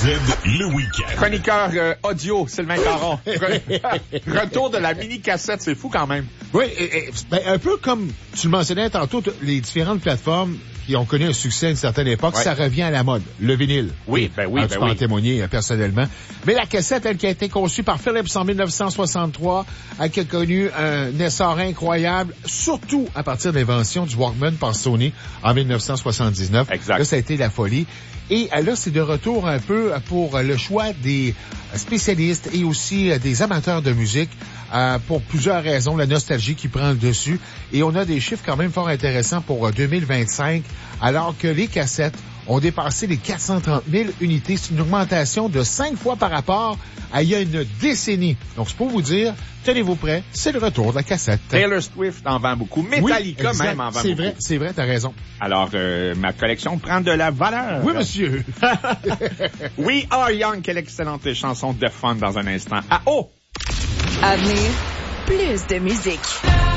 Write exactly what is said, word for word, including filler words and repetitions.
Z, le week-end. Chroniqueur euh, audio, Sylvain Caron. Retour de la mini-cassette, c'est fou quand même. Oui, et, et, ben, un peu comme tu le mentionnais tantôt, t- les différentes plateformes qui ont connu un succès à une certaine époque, ouais. ça revient à la mode. Le vinyle. Oui, ben oui, ah, ben tu peux oui. en témoigner euh, personnellement. Mais la cassette, elle qui a été conçue par Philips en dix-neuf cent soixante-trois, elle qui a connu un essor incroyable, surtout à partir de l'invention du Walkman par Sony en dix-neuf cent soixante-dix-neuf. Exact. Là, ça a été la folie. Et là, c'est de retour un peu pour le choix des spécialistes et aussi des amateurs de musique euh, pour plusieurs raisons. La nostalgie qui prend le dessus. Et on a des chiffres quand même fort intéressants pour deux mille vingt-cinq, alors que les cassettes ont dépassé les quatre cent trente mille unités. C'est une augmentation de cinq fois par rapport à il y a une décennie. Donc, c'est pour vous dire, tenez-vous prêts, c'est le retour de la cassette. Taylor Swift en vend beaucoup. Metallica oui, même en vend c'est beaucoup. Vrai, c'est vrai, t'as raison. Alors, euh, ma collection prend de la valeur. Oui, monsieur. We Are Young, quelle excellente chanson de fun dans un instant. Ah, oh! À venir, plus de musique.